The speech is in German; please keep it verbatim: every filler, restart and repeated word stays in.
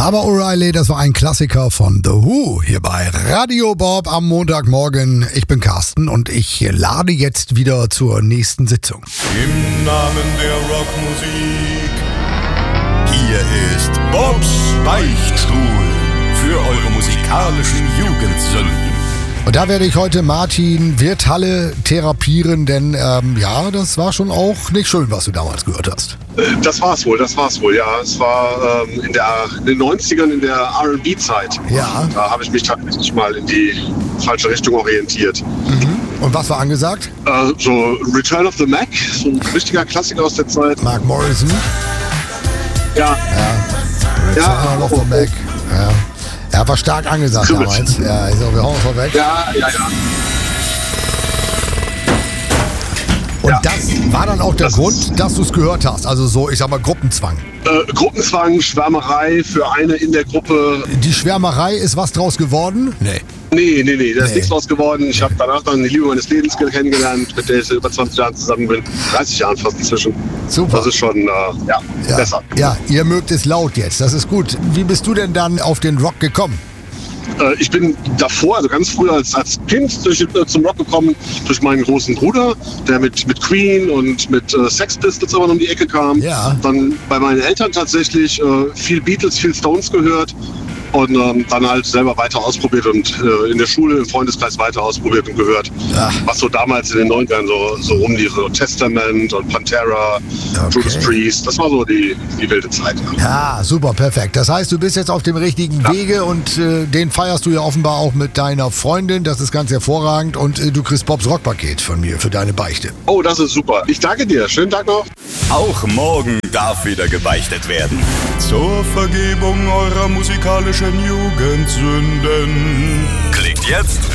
Baba O'Reilly, das war ein Klassiker von The Who hier bei Radio Bob am Montagmorgen. Ich bin Carsten und ich lade jetzt wieder zur nächsten Sitzung. Im Namen der Rockmusik, hier ist Bobs Beichtstuhl für eure musikalischen Jugendsünden. Und da werde ich heute Martin Wirthalle therapieren, denn ähm, ja, das war schon auch nicht schön, was du damals gehört hast. Das war's wohl, das war's wohl, ja. Es war ähm, in, der, in den neunzigern, in der R and B-Zeit. Ja. Da habe ich mich tatsächlich mal in die falsche Richtung orientiert. Mhm. Und was war angesagt? Äh, so Return of the Mac, so ein richtiger Klassiker aus der Zeit. Mark Morrison. Ja. Ja. Return Ja, of the Mac. Ja. Er war stark angesagt Gut. damals. Ja, ich so, wir hauen es vorweg. Ja, ja, ja. Und Ja. das war dann auch der Das Grund, ist- dass du es gehört hast. Also so, ich sag mal, Gruppenzwang. Äh, Gruppenzwang, Schwärmerei für eine in der Gruppe. Die Schwärmerei ist was draus geworden? Nee. Nee, nee, nee, da ist Nee. nichts draus geworden. Ich habe danach dann die Liebe meines Lebens kennengelernt, mit der ich seit über zwanzig Jahren zusammen bin. dreißig Jahren fast inzwischen. Super. Das ist schon, äh, ja, Ja, besser. ja, ihr mögt es laut jetzt, das ist gut. Wie bist du denn dann auf den Rock gekommen? Äh, ich bin davor, also ganz früh als, als Kind durch, äh, zum Rock gekommen, durch meinen großen Bruder, der mit, mit Queen und mit äh, Sex Pistols aber um die Ecke kam. Ja. Dann bei meinen Eltern tatsächlich äh, viel Beatles, viel Stones gehört. Und ähm, dann halt selber weiter ausprobiert und äh, in der Schule, im Freundeskreis weiter ausprobiert und gehört. Ach. Was so damals in den neunzigern so, so rum die so Testament und Pantera, Okay. Judas Priest, das war so die, die wilde Zeit. Ja, super, perfekt. Das heißt, du bist jetzt auf dem richtigen Ja. Wege und äh, den feierst du ja offenbar auch mit deiner Freundin. Das ist ganz hervorragend und äh, du kriegst Bobs Rockpaket von mir für deine Beichte. Oh, das ist super. Ich danke dir. Schönen Tag noch. Auch morgen darf wieder gebeichtet werden. Zur Vergebung eurer musikalischen Jugendsünden. Klickt jetzt